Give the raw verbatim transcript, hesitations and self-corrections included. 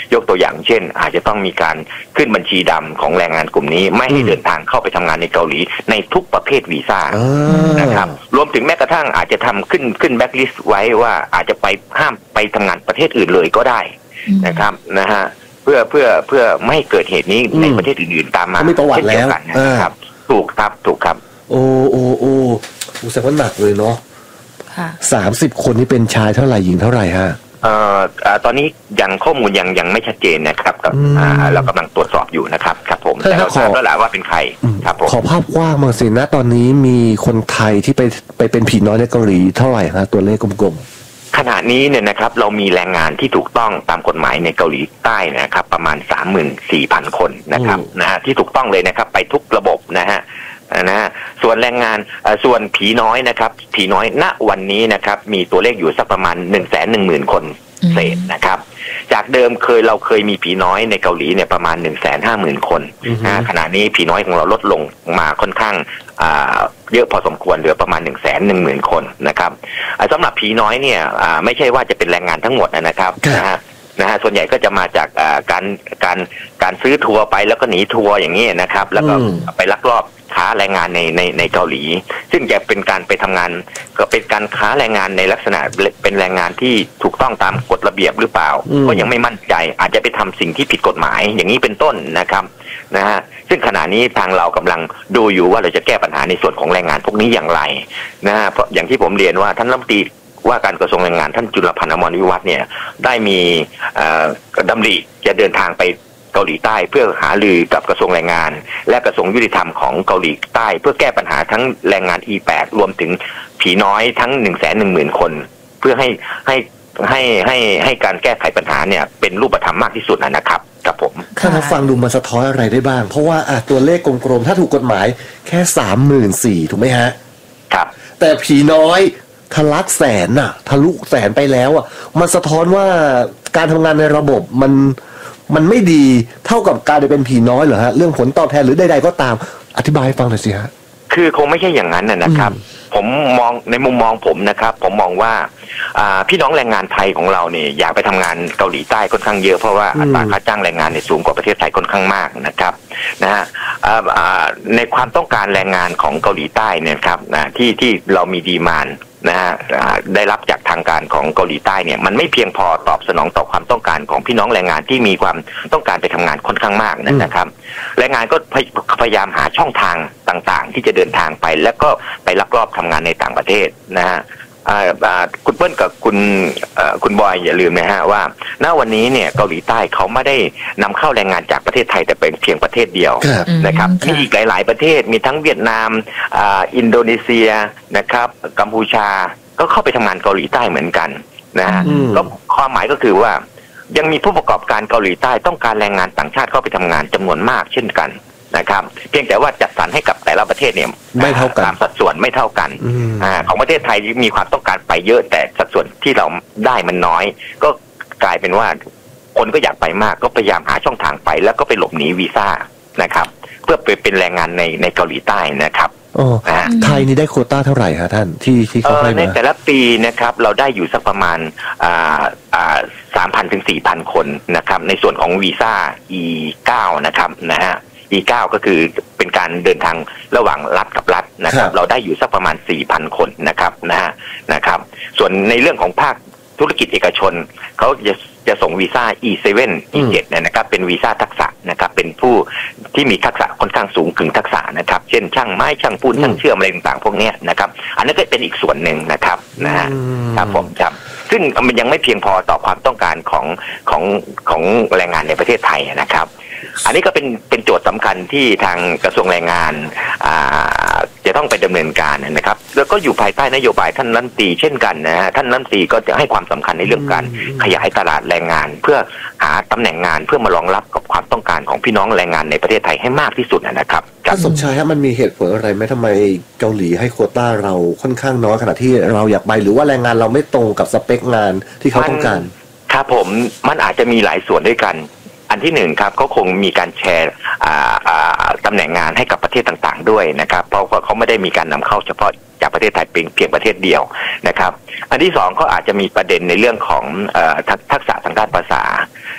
ยกตัวอย่างเช่นอาจจะต้องมีการขึ้นบัญชีดำของแรงงานกลุ่มนี้ไม่ให้เดินทางเข้าไปทำงานในเกาหลีในทุกประเภทวีซ่านะครับรวมถึงแม้กระทั่งอาจจะทำขึ้นขึ้นแบ็คลิสต์ไว้ว่าอาจจะไปห้ามไปทำงานประเทศอื่นเลยก็ได้นะครับนะฮะเพื่อเพื่อเพื่อไม่ให้เกิดเหตุนี้ในประเทศอื่นๆตามมาเช่นเดียวกันนะครับถูกครับถูกครับโอ้โอ้โอ้อุตสาหกรรมหนักเลยเนาะสามสิบคนนี่เป็นชายเท่าไหร่หญิงเท่าไหร่ฮะเอ่อตอนนี้ยังข้อมูลยังยังไม่ชัดเจนนะครับกับเรากำลังตรวจสอบอยู่นะครับครับผมแต่เราทราบแล้วแหละว่าเป็นใครครับผมขอภาพกว้างมาสินะตอนนี้มีคนไทยที่ไปไปเป็นผีน้อยในเกาหลีเท่าไหร่ฮะตัวเลขกลมๆขณะนี้เนี่ยนะครับเรามีแรงงานที่ถูกต้องตามกฎหมายในเกาหลีใต้นะครับประมาณ สามหมื่นสี่พัน คนนะครับนะฮะที่ถูกต้องเลยนะครับไปทุกระบบนะฮะนะฮะส่วนแรงงานส่วนผีน้อยนะครับผีน้อยณวันนี้นะครับมีตัวเลขอยู่สักประมาณ หนึ่งแสนหนึ่งหมื่น คนเศษนะครับจากเดิมเคยเราเคยมีผีน้อยในเกาหลีเนี่ยประมาณ หนึ่งแสนห้าหมื่น คนนะขณะนี้ผีน้อยของเราลดลงมาค่อนข้างเยอะพอสมควรเหลือประมาณ หนึ่งแสนหนึ่งหมื่น คนนะครับสำหรับผีน้อยเนี่ยไม่ใช่ว่าจะเป็นแรงงานทั้งหมดนะครับนะฮะนะฮะส่วนใหญ่ก็จะมาจากการการการซื้อทัวร์ไปแล้วก็หนีทัวร์อย่างนี้นะครับแล้วก็ไปลักลอบค้าแรงงานในในในเกาหลีซึ่งจะเป็นการไปทำงานก็เป็นการค้าแรงงานในลักษณะเป็นแรงงานที่ถูกต้องตามกฎระเบียบหรือเปล่าก็ยังไม่มั่นใจอาจจะไปทำสิ่งที่ผิดกฎหมายอย่างนี้เป็นต้นนะครับนะฮะซึ่งขณะนี้ทางเรากำลังดูอยู่ว่าเราจะแก้ปัญหาในส่วนของแรงงานพวกนี้อย่างไรนะฮะเพราะอย่างที่ผมเรียนว่าท่านรัฐมนตรีว่าการกระทรวงแรงงานท่านจุลพันธ์อมรวิวัฒน์เนี่ยได้มีดำริจะเดินทางไปเกาหลีใต้เพื่อหารือกับกระทรวงแรงงานและกระทรวงยุติธรรมของเกาหลีใต้เพื่อแก้ปัญหาทั้งแรงงาน อี แปด รวมถึงผีน้อยทั้ง หนึ่งแสนหนึ่งหมื่น คนเพื่อให้ให้ให้ให้ให้การแก้ไขปัญหาเนี่ยเป็นรูปธรรมมากที่สุดนะครับครับผมถ้าเราฟังดูมาสะท้อนอะไรได้บ้างเพราะว่าอ่ะตัวเลขกลมๆถ้าถูกกฎหมายแค่ สามหมื่นสี่พัน ถูกไหมฮะครับแต่ผีน้อยทะลักแสนน่ะทะลุแสนไปแล้วอ่ะมันสะท้อนว่าการทำงานในระบบมันมันไม่ดีเท่ากับการจะเป็นผีน้อยเหรอฮะเรื่องผลตอบแทนหรือใดๆก็ตามอธิบายให้ฟังหน่อยสิฮะคือคงไม่ใช่อย่างนั้นนะครับผมมองในมุมมองผมนะครับผมมองว่าพี่น้องแรงงานไทยของเราเนี่ยอยากไปทำงานเกาหลีใต้ค่อนข้างเยอะเพราะว่าอัตราค่าจ้างแรงงานเนี่ยสูงกว่าประเทศไทยค่อนข้างมากนะครับนะฮะในความต้องการแรงงานของเกาหลีใต้เนี่ยครับนะที่ที่เรามีดีมานด์นะฮะได้รับจากทางการของเกาหลีใต้เนี่ยมันไม่เพียงพอตอบสนองต่อความต้องการของพี่น้องแรงงานที่มีความต้องการไปทำงานค่อนข้างมากนะครับแรงงานก็พยายามหาช่องทางต่างๆที่จะเดินทางไปแล้วก็ไปลักลอบทำงานในต่างประเทศนะฮะคุณเปิ้ลกับคุณคุณบอยอย่าลืมนะฮะว่าณวันนี้เนี่ยเกาหลีใต้เขาไม่ได้นำเข้าแรงงานจากประเทศไทยแต่เป็นเพียงประเทศเดียวนะครับมีอีกหลายๆประเทศมีทั้งเวียดนามอินโดนีเซียนะครับกัมพูชาก็เข้าไปทำงานเกาหลีใต้เหมือนกันนะฮะก็ความหมายก็คือว่ายังมีผู้ประกอบการเกาหลีใต้ต้องการแรงงานต่างชาติเข้าไปทำงานจำนวนมากเช่นกันนะครับเพียงแต่ว่าจัดสรรให้กับแต่ละประเทศเนี่ยไม่เท่ากันตามสัดส่วนไม่เท่ากันอ่าของประเทศไทยมีความต้องการไปเยอะแต่สัดส่วนที่เราได้มันน้อยก็กลายเป็นว่าคนก็อยากไปมากก็พยายามหาช่องทางไปแล้วก็ไปหลบหนีวีซ่านะครับเพื่อไปเป็นแรงงานในในเกาหลีใต้นะครับไทยนี่ได้โควต้าเท่าไหร่ฮะท่านที่ที่เขาให้มาในแต่ละปีนะครับเราได้อยู่สักประมาณอ่าอ่าสามพันถึงสี่พันคนนะครับในส่วนของวีซ่า อี เก้า นะครับนะฮะอี เก้า ก็คือเป็นการเดินทางระหว่างรัฐกับรัฐนะครับเราได้อยู่สักประมาณ สี่พัน คนนะครับนะฮะนะครับส่วนในเรื่องของภาคธุรกิจเอกชนเขาจะจะส่งวีซ่า อี เซเว่น อี เซเว่น เนี่ยนะครับเป็นวีซ่าทักษะนะครับเป็นผู้ที่มีทักษะค่อนข้างสูงกึ่งทักษะนะครับเช่นช่างไม้ช่างปูนช่างเชื่อมอะไรต่างๆพวกนี้นะครับอันนั้นก็เป็นอีกส่วนหนึ่งนะครับนะฮะครับผมครับซึ่งมันยังไม่เพียงพอต่อความต้องการของของของแรงงานในประเทศไทยนะครับอันนี้ก็เป็นเป็นโจทย์สำคัญที่ทางกระทรวงแรงงานจะต้องไปดำเนินการนะครับแล้วก็อยู่ภายใต้นโยบายท่านรัฐมนตรีเช่นกันนะฮะท่านรัฐมนตรีก็จะให้ความสำคัญในเรื่องการขยายตลาดแรงงานเพื่อหาตำแหน่งงานเพื่อมารองรับกับความต้องการของพี่น้องแรงงานในประเทศไทยให้มากที่สุดนะครับท่านสมชายครับมันมีเหตุผลอะไรไหมทำไมเกาหลีให้โควต้าเราค่อนข้างน้อยขณะที่เราอยากไปหรือว่าแรงงานเราไม่ตรงกับสเปคงานที่เขาต้องการครับผมมันอาจจะมีหลายส่วนด้วยกันอันที่หนึ่งครับเขาคงมีการแชร์ตำแหน่งงานให้กับประเทศต่างๆด้วยนะครับเพราะว่าเขาไม่ได้มีการนำเข้าเฉพาะจากประเทศไทยเป็นเพียงประเทศเดียวนะครับอันที่สองก็อาจจะมีประเด็นในเรื่องของทักษะทางด้านภาษา